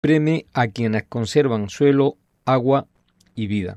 premie a quienes conservan suelo, agua y vida.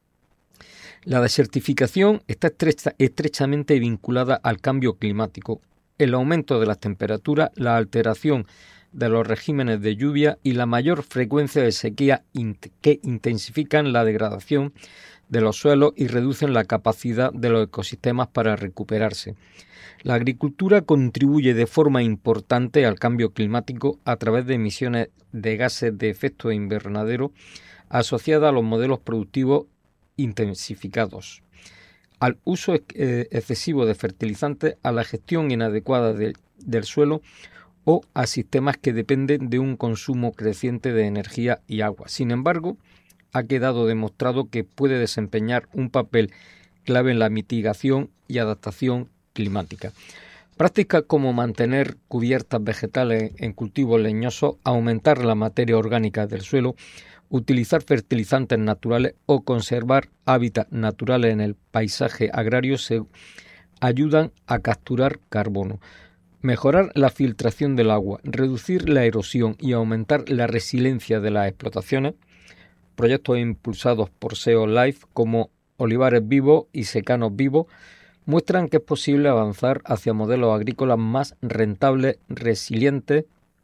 La desertificación está estrechamente vinculada al cambio climático, el aumento de las temperaturas, la alteración de los regímenes de lluvia y la mayor frecuencia de sequía que intensifican la degradación de los suelos y reducen la capacidad de los ecosistemas para recuperarse. La agricultura contribuye de forma importante al cambio climático a través de emisiones de gases de efecto invernadero asociadas a los modelos productivos intensificados, al uso excesivo de fertilizantes, a la gestión inadecuada del suelo o a sistemas que dependen de un consumo creciente de energía y agua. Sin embargo, ha quedado demostrado que puede desempeñar un papel clave en la mitigación y adaptación climática. Prácticas como mantener cubiertas vegetales en cultivos leñosos, aumentar la materia orgánica del suelo, utilizar fertilizantes naturales o conservar hábitats naturales en el paisaje agrario se ayudan a capturar carbono. Mejorar la filtración del agua, reducir la erosión y aumentar la resiliencia de las explotaciones. Proyectos impulsados por SEO Life como Olivares Vivos y Secanos Vivos muestran que es posible avanzar hacia modelos agrícolas más rentables, resilientes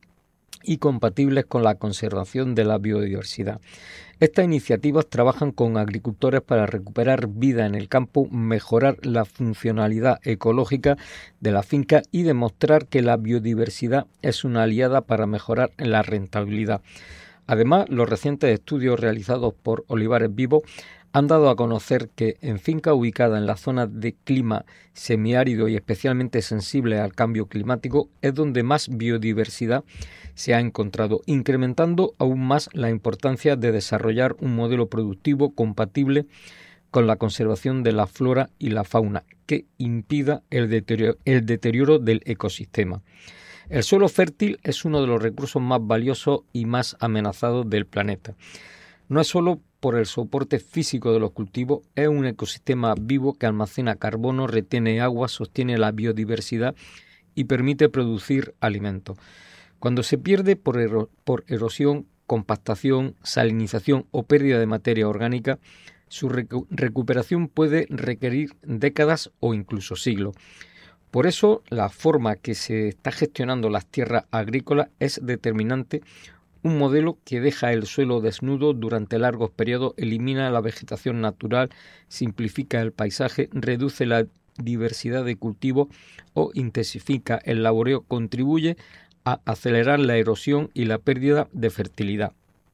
y compatibles con la conservación de la biodiversidad. Estas iniciativas trabajan con agricultores para recuperar vida en el campo, mejorar la funcionalidad ecológica de la finca y demostrar que la biodiversidad es una aliada para mejorar la rentabilidad. Además, los recientes estudios realizados por Olivares Vivos han dado a conocer que en fincas ubicadas en la zona de clima semiárido y especialmente sensible al cambio climático es donde más biodiversidad se ha encontrado, incrementando aún más la importancia de desarrollar un modelo productivo compatible con la conservación de la flora y la fauna, que impida el deterioro del ecosistema. El suelo fértil es uno de los recursos más valiosos y más amenazados del planeta. No es solo por el soporte físico de los cultivos, es un ecosistema vivo que almacena carbono, retiene agua, sostiene la biodiversidad y permite producir alimentos. Cuando se pierde por erosión, compactación, salinización o pérdida de materia orgánica, su recuperación puede requerir décadas o incluso siglos. Por eso, la forma que se está gestionando las tierras agrícolas es determinante. Un modelo que deja el suelo desnudo durante largos periodos, elimina la vegetación natural, simplifica el paisaje, reduce la diversidad de cultivos o intensifica el laboreo, contribuye a acelerar la erosión y la pérdida de fertilidad.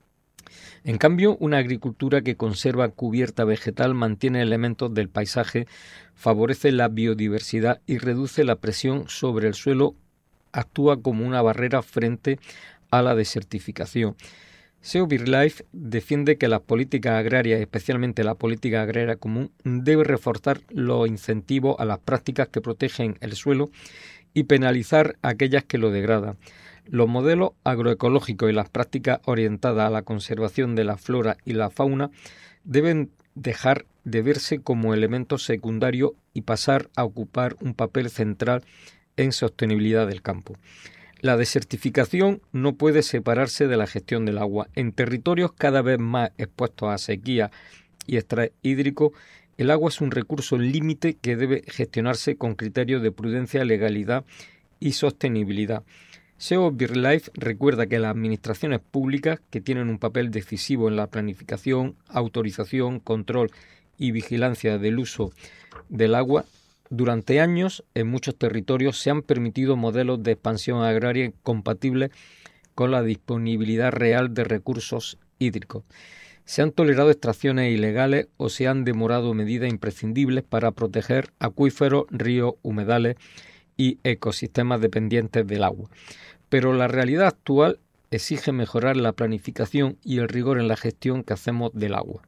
En cambio, una agricultura que conserva cubierta vegetal mantiene elementos del paisaje, favorece la biodiversidad y reduce la presión sobre el suelo, actúa como una barrera frente a la desertificación. SEO BirdLife defiende que las políticas agrarias, especialmente la política agraria común, debe reforzar los incentivos a las prácticas que protegen el suelo y penalizar aquellas que lo degradan. Los modelos agroecológicos y las prácticas orientadas a la conservación de la flora y la fauna deben dejar de verse como elementos secundarios y pasar a ocupar un papel central en sostenibilidad del campo. La desertificación no puede separarse de la gestión del agua. En territorios cada vez más expuestos a sequía y estrés hídrico, el agua es un recurso límite que debe gestionarse con criterios de prudencia, legalidad y sostenibilidad. SEO BirdLife recuerda que las administraciones públicas, que tienen un papel decisivo en la planificación, autorización, control y vigilancia del uso del agua, durante años en muchos territorios se han permitido modelos de expansión agraria compatibles con la disponibilidad real de recursos hídricos. Se han tolerado extracciones ilegales o se han demorado medidas imprescindibles para proteger acuíferos, ríos, humedales y ecosistemas dependientes del agua. Pero la realidad actual exige mejorar la planificación y el rigor en la gestión que hacemos del agua.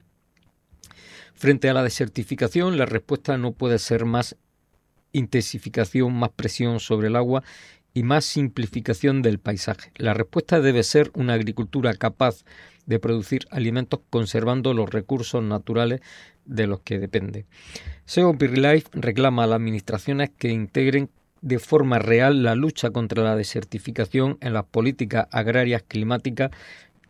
Frente a la desertificación, la respuesta no puede ser más intensificación, más presión sobre el agua y más simplificación del paisaje. La respuesta debe ser una agricultura capaz de producir alimentos conservando los recursos naturales de los que depende. SEO BirdLife reclama a las administraciones que integren de forma real la lucha contra la desertificación en las políticas agrarias climáticas,